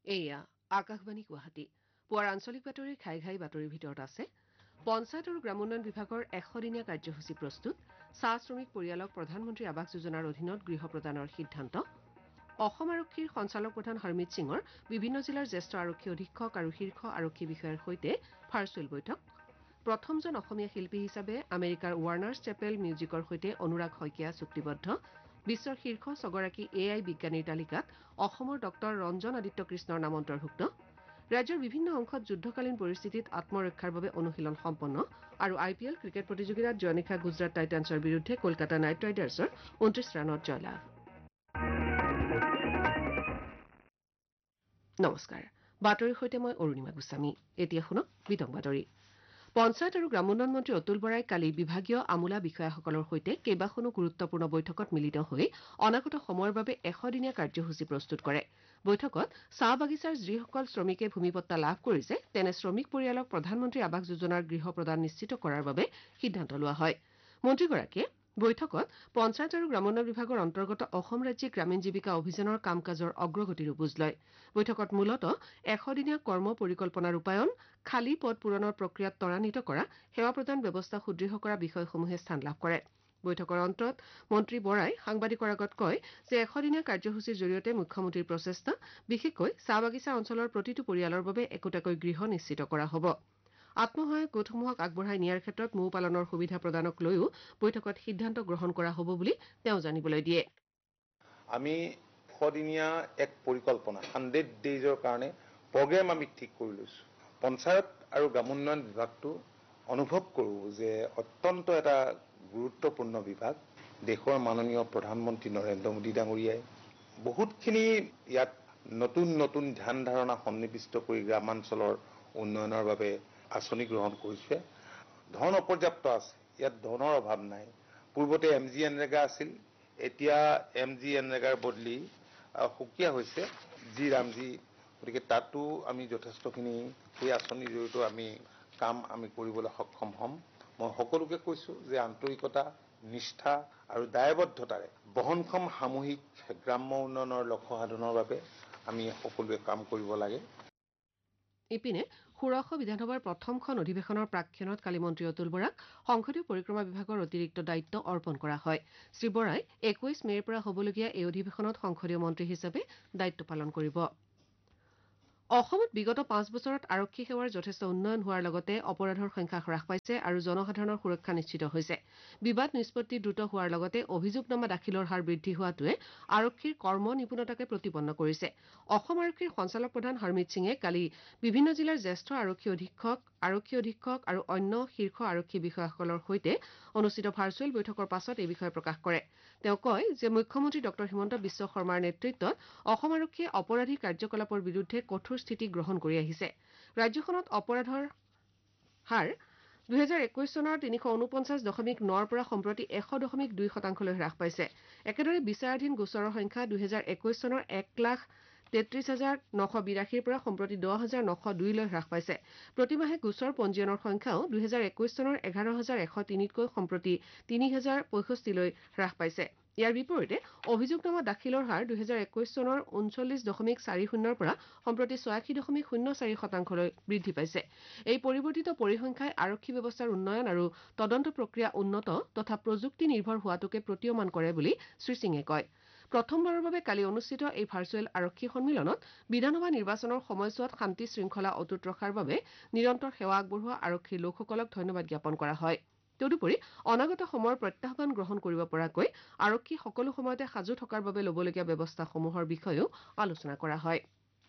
এয়া আকাশবাণী গুৱাহাটী পুৱাৰ আঞ্চলিক বাতৰিৰ ঘাই বাতৰিৰ ভিতৰত আছে পঞ্চায়ত আৰু গ্ৰামোন্নয়ন বিভাগৰ 100 দিনীয়া কাৰ্যসূচী প্ৰস্তুত চাহ শ্ৰমিক পৰিয়ালক প্ৰধানমন্ত্ৰী আৱাস যোজনাৰ অধীনত গৃহ প্ৰদানৰ সিদ্ধান্ত অসম আৰক্ষীৰ সঞ্চালক প্ৰধান হৰমিত সিঙৰ বিভিন্ন জিলাৰ জ্যেষ্ঠ আৰক্ষী অধীক্ষক আৰু শীৰ্ষ আৰক্ষী বিষয়াৰ সৈতে ভাৰ্চুৱেল বৈঠক প্ৰথমজন অসমীয়া শিল্পী হিচাপে আমেৰিকাৰ ৱাৰ্নাৰ্ছ চেপেল মিউজিকৰ সৈতে অনুৰাগ শইকীয়া চুক্তিবদ্ধ বিশ্বৰ শীৰ্ষ ছগৰাকী AI বিজ্ঞানীৰ তালিকাত অসমৰ ডক্টৰ ৰঞ্জন আদিত্য কৃষ্ণৰ নাম অন্তৰ্ভুক্ত ৰাজ্যৰ বিভিন্ন অংশত যুদ্ধকালীন পৰিস্থিতিত আত্মৰক্ষাৰ বাবে অনুশীলন সম্পন্ন আৰু IPL ক্ৰিকেট প্ৰতিযোগিতাত যোৱা নিশা গুজৰাট টাইটান্ছৰ বিৰুদ্ধে কলকাতা নাইট ৰাইডাৰ্ছৰ 29 ৰানত জয়লাভ নমস্কাৰ বাতৰিৰ সৈতে মই অৰুণিমা গোস্বামী এতিয়া শুনক বিতং বাতৰি পঞ্চায়ত আৰু গ্ৰামোন্নয়ন মন্ত্ৰী অতুল বৰাই কালি বিভাগীয় আমোলা বিষয়াসকলৰ সৈতে কেইবাখনো গুৰুত্বপূৰ্ণ বৈঠকত মিলিত হৈ অনাগত সময়ৰ বাবে 100 দিনীয়া কাৰ্যসূচী প্ৰস্তুত কৰে বৈঠকত চাহ বাগিচাৰ যিসকল শ্ৰমিকে ভূমিপট্টা লাভ কৰিছে তেনে শ্ৰমিক পৰিয়ালক প্ৰধানমন্ত্ৰী আৱাস যোজনাৰ গৃহ প্ৰদান নিশ্চিত কৰাৰ বাবে সিদ্ধান্ত লোৱা হয় মন্ত্ৰীগৰাকীয়ে বৈঠকত পঞ্চায়ত আৰু গ্ৰামোন্নয়ন বিভাগৰ অন্তৰ্গত অসম ৰাজ্যিক গ্ৰামীণ জীৱিকা অভিযানৰ কাম কাজৰ অগ্ৰগতিৰো বুজ লয় বৈঠকত মূলতঃ 100 দিনীয়া কৰ্ম পৰিকল্পনা ৰূপায়ণ খালী পদ পূৰণৰ প্ৰক্ৰিয়াত ত্বৰান্বিত কৰা সেৱা প্ৰদান ব্যৱস্থা সুদৃঢ় কৰা বিষয়সমূহে স্থান লাভ কৰে বৈঠকৰ অন্তত মন্ত্ৰী বৰাই সাংবাদিকৰ আগত কয় যে 100 দিনীয়া কাৰ্যসূচীৰ জৰিয়তে মুখ্যমন্ত্ৰীৰ প্ৰচেষ্টা বিশেষকৈ চাহ বাগিচা অঞ্চলৰ প্ৰতিটো পৰিয়ালৰ বাবে একোটাকৈ গৃহ নিশ্চিত কৰা হ'ব আত্মসহায়ক গোটসমূহক আগবঢ়াই নিয়াৰ ক্ষেত্ৰত মৌ পালনৰ সুবিধা প্ৰদানক লৈও বৈঠকত সিদ্ধান্ত গ্ৰহণ কৰা হ'ব বুলি তেওঁ জানিবলৈ দিয়ে আমি 100 দিনীয়া এক পৰিকল্পনা 100 ডেইজৰ কাৰণে প্ৰগ্ৰেম আমি ঠিক কৰি লৈছো পঞ্চায়ত আৰু গ্ৰামোন্নয়ন বিভাগটো অনুভৱ কৰো যে অত্যন্ত এটা গুৰুত্বপূৰ্ণ বিভাগ দেশৰ মাননীয় প্ৰধানমন্ত্ৰী নৰেন্দ্ৰ মোদী ডাঙৰীয়াই বহুতখিনি ইয়াত নতুন ধ্যান ধাৰণা সন্নিৱিষ্ট কৰি গ্ৰামাঞ্চলৰ উন্নয়নৰ বাবে আঁচনি গ্ৰহণ কৰিছে ধন অপৰ্যাপ্ত আছে ইয়াত ধনৰ অভাৱ নাই পূৰ্বতে MG এনৰেগা আছিল এতিয়া MG এনৰেগাৰ বদলি সুকীয়া হৈছে জি ৰামজি গতিকে তাতো আমি যথেষ্টখিনি সেই আঁচনিৰ জৰিয়তে আমি কাম আমি কৰিবলৈ সক্ষম হ'ম মই সকলোকে কৈছো যে আন্তৰিকতা নিষ্ঠা আৰু দায়বদ্ধতাৰে বহনক্ষম সামূহিক গ্ৰাম্য উন্নয়নৰ লক্ষ্য সাধনৰ বাবে আমি সকলোৱে কাম কৰিব লাগে ইপিনে ষোড়শ বিধানসভাৰ প্ৰথমখন অধিৱেশনৰ প্ৰাক্ষণত কালি মন্ত্ৰী অতুল বৰাক সংসদীয় পৰিক্ৰমা বিভাগৰ অতিৰিক্ত দায়িত্ব অৰ্পণ কৰা হয় শ্ৰীবৰাই 21 মেৰ পৰা হ'বলগীয়া এই অধিৱেশনত সংসদীয় মন্ত্ৰী হিচাপে দায়িত্ব পালন কৰিব অসমত বিগত 5 বছৰত আৰক্ষী সেৱাৰ যথেষ্ট উন্নয়ন হোৱাৰ লগতে অপৰাধৰ সংখ্যা হ্ৰাস পাইছে আৰু জনসাধাৰণৰ সুৰক্ষা নিশ্চিত হৈছে বিবাদ নিষ্পত্তি দ্ৰুত হোৱাৰ লগতে অভিযোগনামা দাখিলৰ হাৰ বৃদ্ধি হোৱাটোৱে আৰক্ষীৰ কৰ্ম নিপুণতাকে প্ৰতিপন্ন কৰিছে অসম আৰক্ষীৰ সঞ্চালক প্ৰধান হৰমিত সিঙে কালি বিভিন্ন জিলাৰ জ্যেষ্ঠ আৰক্ষী অধীক্ষক আৰু অন্য শীৰ্ষ আৰক্ষী বিষয়াসকলৰ সৈতে অনুষ্ঠিত ভাৰ্চুৱেল বৈঠকৰ পাছত এই বিষয়ে প্ৰকাশ কৰে তেওঁ কয় যে মুখ্যমন্ত্ৰী ডক্টৰ হিমন্ত বিশ্ব শৰ্মাৰ নেতৃত্বত অসম আৰক্ষীয়ে অপৰাধী কাৰ্যকলাপৰ বিৰুদ্ধে কঠোৰ স্থিতি গ্ৰহণ কৰি আহিছে ৰাজ্যখনত অপৰাধৰ হাৰ 2021 চনৰ 349.9 পৰা সম্প্ৰতি 100.2% হ্ৰাস পাইছে একেদৰে বিচাৰাধীন গোচৰৰ সংখ্যা 2021 চনৰ 1,33,982 পৰা সম্প্ৰতি 10,902 লৈ হ্ৰাস পাইছে প্ৰতিমাহে গোচৰ পঞ্জীয়নৰ সংখ্যাও 2021 চনৰ 11,103 কৈ সম্প্ৰতি 3,065 লৈ হ্ৰাস পাইছে ইয়াৰ বিপৰীতে অভিযোগনামা দাখিলৰ হাৰ 2021 চনৰ 39.40 পৰা সম্প্ৰতি 86.04% লৈ বৃদ্ধি পাইছে এই পৰিৱৰ্তিত পৰিসংখ্যাই আৰক্ষী ব্যৱস্থাৰ উন্নয়ন আৰু তদন্ত প্ৰক্ৰিয়া উন্নত তথা প্ৰযুক্তি নিৰ্ভৰ হোৱাটোকে প্ৰতীয়মান কৰে বুলি শ্ৰী সিঙে কয় প্ৰথমবাৰৰ বাবে কালি অনুষ্ঠিত এই ভাৰ্চুৱেল আৰক্ষী সন্মিলনত বিধানসভা নিৰ্বাচনৰ সময়ছোৱাত শান্তি শৃংখলা অটুট ৰখাৰ বাবে নিৰন্তৰ সেৱা আগবঢ়োৱা আৰক্ষীৰ লোকসকলক ধন্যবাদ জ্ঞাপন কৰা হয় তদুপৰি অনাগত সময়ৰ প্ৰত্যাহ্বান গ্ৰহণ কৰিব পৰাকৈ আৰক্ষী সকলো সময়তে সাজু থকাৰ বাবে ল'বলগীয়া ব্যৱস্থাসমূহৰ বিষয়েও আলোচনা কৰা হয়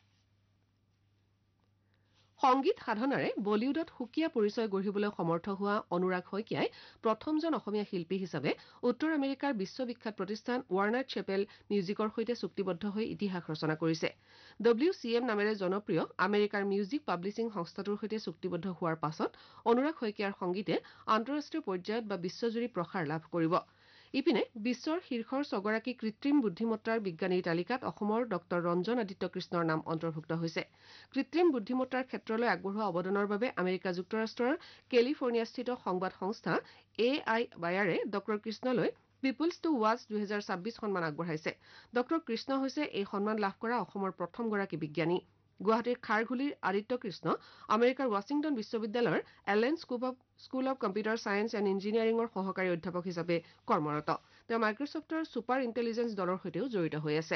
সংগীত সাধনাৰে বলিউডত সুকীয়া পৰিচয় গঢ়িবলৈ সমৰ্থ হোৱা অনুৰাগ শইকীয়াই প্ৰথমজন অসমীয়া শিল্পী হিচাপে উত্তৰ আমেৰিকাৰ বিশ্ববিখ্যাত প্ৰতিষ্ঠান ৱাৰ্নাৰ চেপেল মিউজিকৰ সৈতে চুক্তিবদ্ধ হৈ ইতিহাস ৰচনা কৰিছে WCM নামেৰে জনপ্ৰিয় আমেৰিকাৰ মিউজিক পাব্লিছিং সংস্থাটোৰ সৈতে চুক্তিবদ্ধ হোৱাৰ পাছত অনুৰাগ শইকীয়াৰ সংগীতে আন্তঃৰাষ্ট্ৰীয় পৰ্যায়ত বা বিশ্বজুৰি প্ৰসাৰ লাভ কৰিব ইপিনে বিশ্বৰ শীৰ্ষৰ ছগৰাকী কৃত্ৰিম বুদ্ধিমত্তাৰ বিজ্ঞানীৰ তালিকাত অসমৰ ডক্টৰ ৰঞ্জন আদিত্য কৃষ্ণৰ নাম অন্তৰ্ভুক্ত হৈছে কৃত্ৰিম বুদ্ধিমত্তাৰ ক্ষেত্ৰলৈ আগবঢ়োৱা অৱদানৰ বাবে আমেৰিকা যুক্তৰাষ্ট্ৰৰ কেলিফৰ্ণিয়াস্থিত সংবাদ সংস্থা AIWire doctor কৃষ্ণলৈ people's two watch 2026 সন্মান আগবঢ়াইছে ডক্টৰ কৃষ্ণ হৈছে এই সন্মান লাভ কৰা অসমৰ প্ৰথমগৰাকী বিজ্ঞানী গুৱাহাটীৰ খাৰঘুলিৰ আদিত্য কৃষ্ণ আমেৰিকাৰ ৱাশ্বিংটন বিশ্ববিদ্যালয়ৰ এলেন school of computer science and ইঞ্জিনিয়াৰিঙৰ সহকাৰী অধ্যাপক হিচাপে কৰ্মৰত তেওঁ মাইক্ৰছফ্টৰ ছুপাৰ ইণ্টেলিজেন্স দলৰ সৈতেও জড়িত হৈ আছে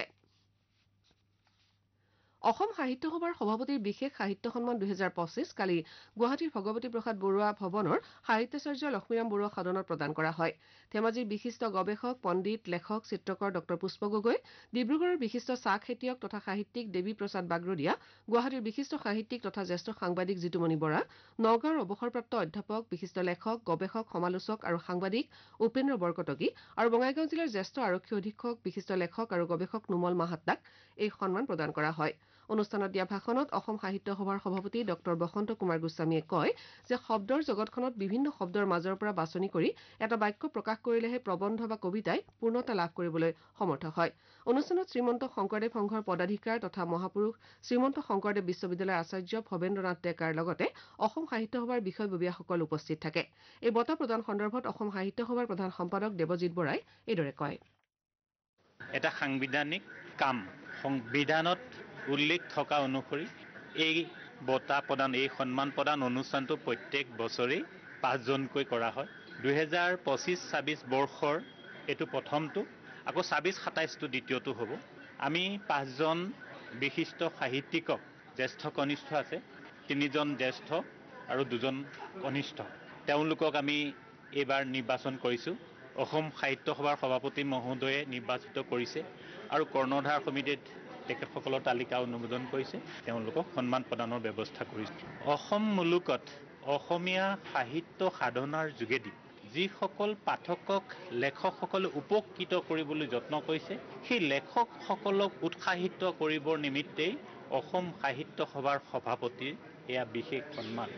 অসম সাহিত্য সভাৰ সভাপতিৰ বিশেষ সাহিত্য সন্মান 2025 কালি গুৱাহাটীৰ ভগৱতী প্ৰসাদ বৰুৱা ভৱনৰ সাহিত্যাচাৰ্য লক্ষ্মীৰাম বৰুৱা সদনত প্ৰদান কৰা হয় ধেমাজিৰ বিশিষ্ট গৱেষক পণ্ডিত লেখক চিত্ৰকৰ ডক্টৰ পুষ্প গগৈ ডিব্ৰুগড়ৰ বিশিষ্ট চাহ খেতিয়ক তথা সাহিত্যিক দেৱী প্ৰসাদ বাগৰদীয়া গুৱাহাটীৰ বিশিষ্ট সাহিত্যিক তথা জ্যেষ্ঠ সাংবাদিক জিতুমণি বৰা নগাঁৱৰ অৱসৰপ্ৰাপ্ত অধ্যাপক বিশিষ্ট লেখক গৱেষক সমালোচক আৰু সাংবাদিক উপেন্দ্ৰ বৰকটকী আৰু বঙাইগাঁও জিলাৰ জ্যেষ্ঠ আৰক্ষী অধীক্ষক বিশিষ্ট লেখক আৰু গৱেষক নুমল মাহাত্তাক এই সন্মান প্ৰদান কৰা হয় অনুষ্ঠানত দিয়া ভাষণত অসম সাহিত্য সভাৰ সভাপতি ডক্টৰ বসন্ত কুমাৰ গোস্বামীয়ে কয় যে শব্দৰ জগতখনত বিভিন্ন শব্দৰ মাজৰ পৰা বাছনি কৰি এটা বাক্য প্ৰকাশ কৰিলেহে প্ৰবন্ধ বা কবিতাই পূৰ্ণতা লাভ কৰিবলৈ সমৰ্থ হয় অনুষ্ঠানত শ্ৰীমন্ত শংকৰদেৱ সংঘৰ পদাধিকাৰ তথা মহাপুৰুষ শ্ৰীমন্ত শংকৰদেৱ বিশ্ববিদ্যালয়ৰ আচাৰ্য ভৱেন্দ্ৰনাথ ডেকাৰ লগতে অসম সাহিত্য সভাৰ বিষয়ববীয়াসকল উপস্থিত থাকে এই বঁটা প্ৰদান সন্দৰ্ভত অসম সাহিত্য সভাৰ প্ৰধান সম্পাদক দেৱজিৎ বৰাই এইদৰে কয় এটা সাংবিধানিক কাম সংবিধানত উল্লেখ থকা অনুসৰি এই বঁটা প্ৰদান এই সন্মান প্ৰদান অনুষ্ঠানটো প্ৰত্যেক বছৰেই 5 জনকৈ কৰা হয় 2025-26 বৰ্ষৰ এইটো প্ৰথমটো আকৌ 26-27টো দ্বিতীয়টো হ'ব আমি 5 জন বিশিষ্ট সাহিত্যিকক জ্যেষ্ঠ কনিষ্ঠ আছে 3 জন জ্যেষ্ঠ আৰু 2 জন কনিষ্ঠ তেওঁলোকক আমি এইবাৰ নিৰ্বাচন কৰিছোঁ অসম সাহিত্য সভাৰ সভাপতি মহোদয়ে নিৰ্বাচিত কৰিছে আৰু কৰ্ণধাৰ সমিতিত তেখেতসকলৰ তালিকা অনুমোদন কৰিছে তেওঁলোকক সন্মান প্ৰদানৰ ব্যৱস্থা কৰিছে অসম মুলুকত অসমীয়া সাহিত্য সাধনাৰ যোগেদি যিসকল পাঠকক লেখকসকলে উপকৃত কৰিবলৈ যত্ন কৰিছে সেই লেখকসকলক উৎসাহিত কৰিবৰ নিমিত্তেই অসম সাহিত্য সভাৰ সভাপতিৰ এয়া বিশেষ সন্মান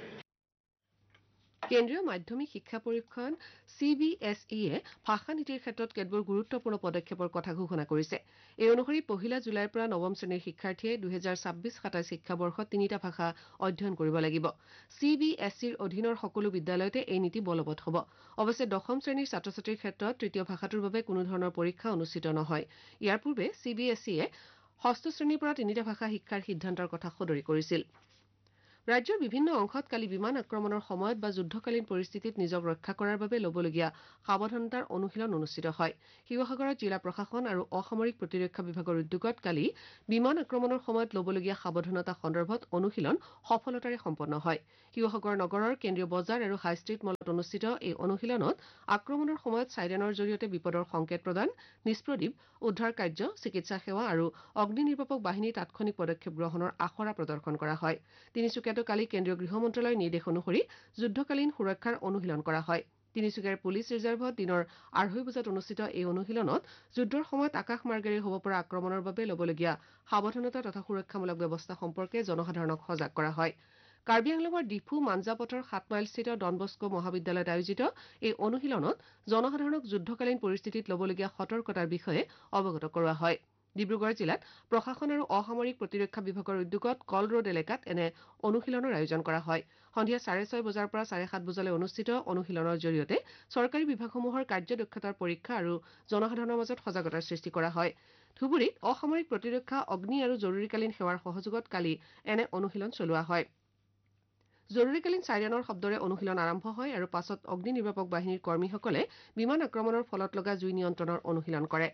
কেন্দ্ৰীয় মাধ্যমিক শিক্ষা পৰীক্ষণ CBSE-য়ে ভাষা নীতিৰ ক্ষেত্ৰত কেতবোৰ গুৰুত্বপূৰ্ণ পদক্ষেপৰ কথা ঘোষণা কৰিছে এই অনুসৰি 1 জুলাইৰ পৰা নৱম শ্ৰেণীৰ শিক্ষাৰ্থীয়ে 2026-27 শিক্ষাবৰ্ষত 3টা ভাষা অধ্যয়ন কৰিব লাগিব CBSE-ৰ অধীনৰ সকলো বিদ্যালয়তে এই নীতি বলৱৎ হ'ব অৱশ্যে দশম শ্ৰেণীৰ ছাত্ৰ ছাত্ৰীৰ ক্ষেত্ৰত তৃতীয় ভাষাটোৰ বাবে কোনো ধৰণৰ পৰীক্ষা অনুষ্ঠিত নহয় ইয়াৰ পূৰ্বে CBSE-য়ে ষষ্ঠ শ্ৰেণীৰ পৰা 3টা ভাষা শিক্ষাৰ সিদ্ধান্তৰ কথা সদৰি কৰিছিল ৰাজ্যৰ বিভিন্ন অংশত কালি বিমান আক্ৰমণৰ সময়ত বা যুদ্ধকালীন পৰিস্থিতিত নিজক ৰক্ষা কৰাৰ বাবে ল'বলগীয়া সাৱধানতাৰ অনুশীলন অনুষ্ঠিত হয় শিৱসাগৰত জিলা প্ৰশাসন আৰু অসামৰিক প্ৰতিৰক্ষা বিভাগৰ উদ্যোগত কালি বিমান আক্ৰমণৰ সময়ত ল'বলগীয়া সাৱধানতা সন্দৰ্ভত অনুশীলন সফলতাৰে সম্পন্ন হয় শিৱসাগৰ নগৰৰ কেন্দ্ৰীয় বজাৰ আৰু হাই ষ্ট্ৰীট মলত অনুষ্ঠিত এই অনুশীলনত আক্ৰমণৰ সময়ত চাইৰেনৰ জৰিয়তে বিপদৰ সংকেত প্ৰদান নিষ্প্ৰদীপ উদ্ধাৰ কাৰ্য চিকিৎসা সেৱা আৰু অগ্নি নিৰ্বাপক বাহিনীৰ তাৎক্ষণিক পদক্ষেপ গ্ৰহণৰ আখৰা প্ৰদৰ্শন কৰা হয় তিনিচুকীয়াতো কালি কেন্দ্ৰীয় গৃহ মন্ত্ৰালয়ৰ নিৰ্দেশ অনুসৰি যুদ্ধকালীন সুৰক্ষাৰ অনুশীলন কৰা হয় তিনিচুকীয়াৰ পুলিচ ৰিজাৰ্ভত দিনৰ 2:30 বজাত অনুষ্ঠিত এই অনুশীলনত যুদ্ধৰ সময়ত আকাশ মাৰ্গেৰে হ'ব পৰা আক্ৰমণৰ বাবে ল'বলগীয়া সাৱধানতা তথা সুৰক্ষামূলক ব্যৱস্থা সম্পৰ্কে জনসাধাৰণক সজাগ কৰা হয় কাৰ্বি আংলঙৰ ডিফু মাঞ্জাপথৰ 7 মাইলস্থিত ডন বস্কো মহাবিদ্যালয়ত আয়োজিত এই অনুশীলনত জনসাধাৰণক যুদ্ধকালীন পৰিস্থিতিত ল'বলগীয়া সতৰ্কতাৰ বিষয়ে অৱগত কৰোৱা হয় ডিব্ৰুগড় জিলাত প্ৰশাসন আৰু অসামৰিক প্ৰতিৰক্ষা বিভাগৰ উদ্যোগত কল ৰোড এলেকাত এনে অনুশীলনৰ আয়োজন কৰা হয় সন্ধিয়া 6:30 বজাৰ পৰা 7:30 বজালৈ অনুষ্ঠিত অনুশীলনৰ জৰিয়তে চৰকাৰী বিভাগসমূহৰ কাৰ্যদক্ষতাৰ পৰীক্ষা আৰু জনসাধাৰণৰ মাজত সজাগতাৰ সৃষ্টি কৰা হয় ধুবুৰীত অসামৰিক প্ৰতিৰক্ষা অগ্নি আৰু জৰুৰীকালীন সেৱাৰ সহযোগত কালি এনে অনুশীলন চলোৱা হয় জৰুৰীকালীন চাইৰেনৰ শব্দৰে অনুশীলন আৰম্ভ হয় আৰু পাছত অগ্নি নিৰ্বাপক বাহিনীৰ কৰ্মীসকলে বিমান আক্ৰমণৰ ফলত লগা জুই নিয়ন্ত্ৰণৰ অনুশীলন কৰে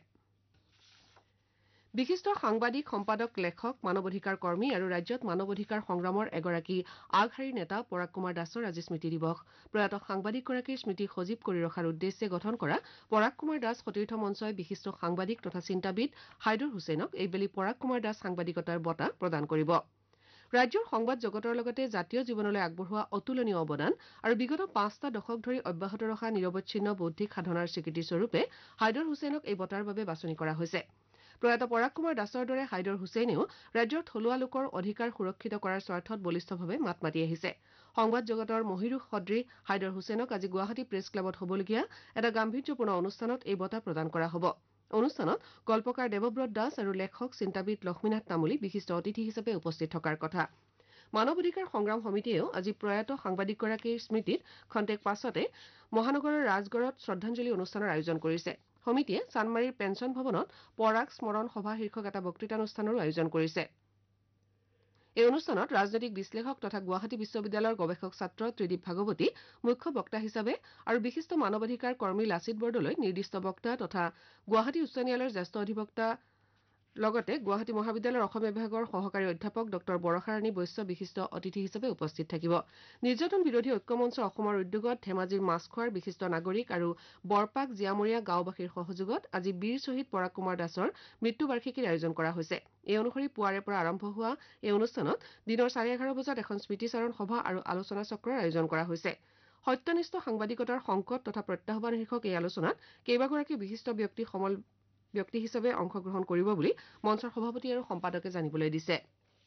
বিশিষ্ট সাংবাদিক সম্পাদক লেখক মানৱ অধিকাৰ কৰ্মী আৰু ৰাজ্যত মানৱ অধিকাৰ সংগ্ৰামৰ এগৰাকী আগশাৰীৰ নেতা পৰাগ কুমাৰ দাসৰ আজি স্মৃতি দিৱস প্ৰয়াত সাংবাদিকগৰাকীৰ স্মৃতি সজীৱ কৰি ৰখাৰ উদ্দেশ্যে গঠন কৰা পৰাগ কুমাৰ দাস সতীৰ্থ মঞ্চই বিশিষ্ট সাংবাদিক তথা চিন্তাবিদ হাইদৰ হুছেইনক এইবেলি পৰাগ কুমাৰ দাস সাংবাদিকতাৰ বঁটা প্ৰদান কৰিব ৰাজ্যৰ সংবাদ জগতৰ লগতে জাতীয় জীৱনলৈ আগবঢ়োৱা অতুলনীয় অৱদান আৰু বিগত 5টা দশক ধৰি অব্যাহত ৰখা নিৰৱচ্ছিন্ন বৌদ্ধিক সাধনাৰ স্বীকৃতি স্বৰূপে হাইদৰ হুছেইনক এই বঁটাৰ বাবে বাছনি কৰা হৈছে প্ৰয়াত পৰাগ কুমাৰ দাসৰ দৰে হাইদৰ হুছেইনেও ৰাজ্যৰ থলুৱা লোকৰ অধিকাৰ সুৰক্ষিত কৰাৰ স্বাৰ্থত বলিষ্ঠভাৱে মাত মাতি আহিছে সংবাদ জগতৰ মহিৰুহ সদৃশ হাইদৰ হুছেইনক আজি গুৱাহাটী প্ৰেছ ক্লাবত হ'বলগীয়া এটা গাম্ভীৰ্যপূৰ্ণ অনুষ্ঠানত এই বঁটা প্ৰদান কৰা হ'ব অনুষ্ঠানত গল্পকাৰ দেৱব্ৰত দাস আৰু লেখক চিন্তাবিদ লক্ষ্মীনাথ তামুলী বিশিষ্ট অতিথি হিচাপে উপস্থিত থকাৰ কথা মানৱ অধিকাৰ সংগ্ৰাম সমিতিয়েও আজি প্ৰয়াত সাংবাদিকগৰাকীৰ স্মৃতিত খন্তেক পাছতে মহানগৰৰ ৰাজগড়ত শ্ৰদ্ধাঞ্জলি অনুষ্ঠানৰ আয়োজন কৰিছে সমিতিয়ে চানমাৰীৰ পেঞ্চন ভৱনত পৰাগ স্মৰণ সভা শীৰ্ষক এটা বক্তৃতানুষ্ঠানৰো আয়োজন কৰিছে এই অনুষ্ঠানত ৰাজনৈতিক বিশ্লেষক তথা গুৱাহাটী বিশ্ববিদ্যালয়ৰ গৱেষক ছাত্ৰ ত্ৰিদীপ ভাগৱতী মুখ্য বক্তা হিচাপে আৰু বিশিষ্ট মানৱ অধিকাৰ কৰ্মী লাচিত বৰদলৈ নিৰ্দিষ্ট বক্তা তথা গুৱাহাটী উচ্চ ন্যায়ালয়ৰ জ্যেষ্ঠ অধিবক্তা লগতে গুৱাহাটী মহাবিদ্যালয়ৰ অসমীয়া বিভাগৰ সহকাৰী অধ্যাপক ডঃ বৰষাৰাণী বৈশ্য বিশিষ্ট অতিথি হিচাপে উপস্থিত থাকিব নিৰ্যাতন বিৰোধী ঐক্যমঞ্চ অসমৰ উদ্যোগত ধেমাজিৰ মাছখোৱাৰ বিশিষ্ট নাগৰিক আৰু বৰপাক জীয়ামৰীয়া গাঁওবাসীৰ সহযোগত আজি বীৰ শ্বহীদ পৰাগ কুমাৰ দাসৰ মৃত্যু বাৰ্ষিকীৰ আয়োজন কৰা হৈছে এই অনুসৰি পুৱাৰে পৰা আৰম্ভ হোৱা এই অনুষ্ঠানত দিনৰ 11:30 বজাত এখন স্মৃতিচাৰণ সভা আৰু আলোচনা চক্ৰৰ আয়োজন কৰা হৈছে সত্যনিষ্ঠ সাংবাদিকতাৰ সংকট তথা প্ৰত্যাহ্বান শীৰ্ষক এই আলোচনাত কেইবাগৰাকী বিশিষ্ট ব্যক্তি হিচাপে অংশগ্ৰহণ কৰিব বুলি মঞ্চৰ সভাপতি আৰু সম্পাদকে জানিবলৈ দিছে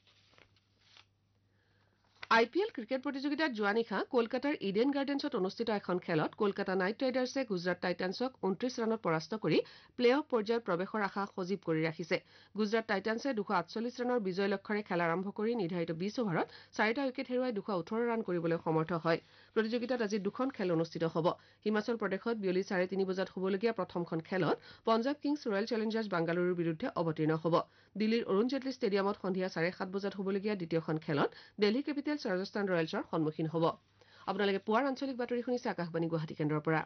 IPL ক্ৰিকেট প্ৰতিযোগিতাত যোৱা নিশা কলকাতাৰ ইডেন গাৰ্ডেন্সত অনুষ্ঠিত এখন খেলত কলকাতা নাইট ৰাইডাৰ্ছে গুজৰাট টাইটান্সক 29 ৰানত পৰাস্ত কৰি প্লে অফ পৰ্যায়ত প্ৰৱেশৰ আশা সজীৱ কৰি ৰাখিছে গুজৰাট টাইটান্সে 248 ৰানৰ বিজয় লক্ষ্যৰে খেল আৰম্ভ কৰি নিৰ্ধাৰিত 20 অভাৰত 4টা উইকেট হেৰুৱাই 218 ৰান কৰিবলৈ সমৰ্থ হয় প্ৰতিযোগিতাত আজি দুখন খেল অনুষ্ঠিত হ'ব হিমাচল প্ৰদেশত বিয়লি 3:30 বজাত হ'বলগীয়া প্ৰথমখন খেলত পঞ্জাৱ কিংছ ৰয়েল চেলেঞ্জাৰ্ছ বাংগালুৰুৰ বিৰুদ্ধে অৱতীৰ্ণ হ'ব দিল্লীৰ অৰুণ জেটলী ষ্টেডিয়ামত সন্ধিয়া 7:30 বজাত হ'বলগীয়া দ্বিতীয়খন খেলত দিল্লী কেপিটেলছ ৰাজস্থান ৰয়েলছৰ সন্মুখীন হ'ব আপোনালোকে পুৱাৰ আঞ্চলিক বাতৰি শুনিছে আকাশবাণী গুৱাহাটী কেন্দ্ৰৰ পৰা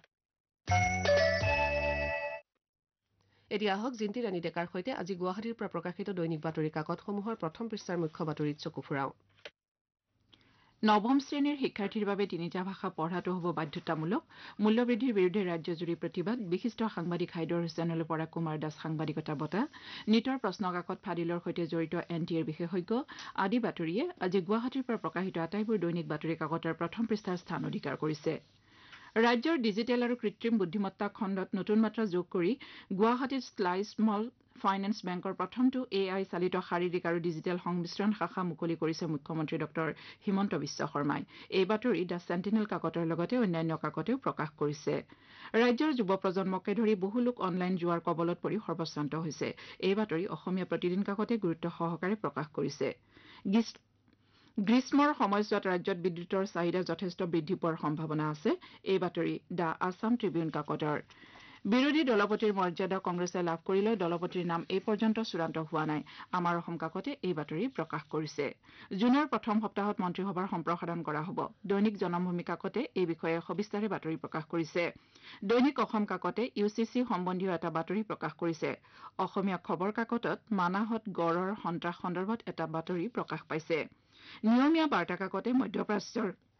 এতিয়া আহক জিন্তি ৰাণী ডেকাৰ সৈতে আজি গুৱাহাটীৰ পৰা প্ৰকাশিত দৈনিক বাতৰি কাকতসমূহৰ প্ৰথম পৃষ্ঠাৰ মুখ্য বাতৰিত চকু ফুৰাওঁ নৱম শ্ৰেণীৰ শিক্ষাৰ্থীৰ বাবে 3টা ভাষা পঢ়াটো হ'ব বাধ্যতামূলক মূল্যবৃদ্ধিৰ বিৰুদ্ধে ৰাজ্যজুৰি প্ৰতিবাদ বিশিষ্ট সাংবাদিক হাইদৰ হুছেইনলৈ পৰাগ কুমাৰ দাস সাংবাদিকতা বঁটা নিটৰ প্ৰশ্নকাকত ফাদিলৰ সৈতে জড়িত NTAৰ বিশেষজ্ঞ আদি বাতৰিয়ে আজি গুৱাহাটীৰ পৰা প্ৰকাশিত আটাইবোৰ দৈনিক বাতৰি কাকতৰ প্ৰথম পৃষ্ঠাৰ স্থান অধিকাৰ কৰিছে ৰাজ্যৰ ডিজিটেল আৰু কৃত্ৰিম বুদ্ধিমত্তা খণ্ডত নতুন মাত্ৰা যোগ কৰি গুৱাহাটীত স্লাইছ স্মল ফাইনেন্স বেংকৰ প্ৰথমটো AI চালিত শাৰীৰিক আৰু ডিজিটেল সংমিশ্ৰণ শাখা মুকলি কৰিছে মুখ্যমন্ত্ৰী ডক্টৰ হিমন্ত বিশ্ব শৰ্মাই এই বাতৰি দ্য চেণ্টিনেল কাকতৰ লগতে অন্যান্য কাকতেও প্ৰকাশ কৰিছে ৰাজ্যৰ যুৱ প্ৰজন্মকে ধৰি বহু লোক অনলাইন জুৱাৰ কবলত পৰি সৰ্বশ্ৰান্ত হৈছে এই বাতৰি অসমীয়া প্ৰতিদিন কাকতে গুৰুত্ব সহকাৰে প্ৰকাশ কৰিছে গ্ৰীষ্মৰ সময়ছোৱাত ৰাজ্যত বিদ্যুতৰ চাহিদা যথেষ্ট বৃদ্ধি পোৱাৰ সম্ভাৱনা আছে এই বাতৰি দ্য আছাম ট্ৰিবিউন কাকতৰ বিৰোধী দলপতিৰ মৰ্যাদা কংগ্ৰেছে লাভ কৰিলেও দলপতিৰ নাম এই পৰ্যন্ত চূড়ান্ত হোৱা নাই আমাৰ অসম কাকতে এই বাতৰি প্ৰকাশ কৰিছে জুনৰ প্ৰথম সপ্তাহত মন্ত্ৰীসভাৰ সম্প্ৰসাৰণ কৰা হ'ব দৈনিক জনমভূমি কাকতে এই বিষয়ে সবিস্তাৰে বাতৰি প্ৰকাশ কৰিছে দৈনিক অসম কাকতে UCC সম্বন্ধীয় এটা বাতৰি প্ৰকাশ কৰিছে অসমীয়া খবৰ কাকতত মানাহত গড়ৰ সন্ত্ৰাস সন্দৰ্ভত এটা বাতৰি প্ৰকাশ পাইছে নিয়মীয়া বাৰ্তা কাকতে মধ্যপ্ৰাচ্যৰ